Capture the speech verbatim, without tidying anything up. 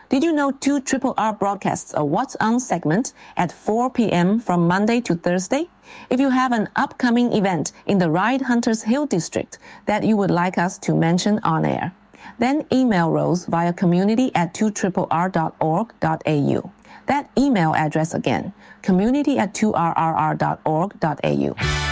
Did you know two R R R broadcasts a What's On segment at four p.m. from Monday to Thursday? If you have an upcoming event in the Ride Hunters Hill District that you would like us to mention on air, then email Rose via community at two R R R dot org dot a u. That email address again, community at two R R R dot org dot a u.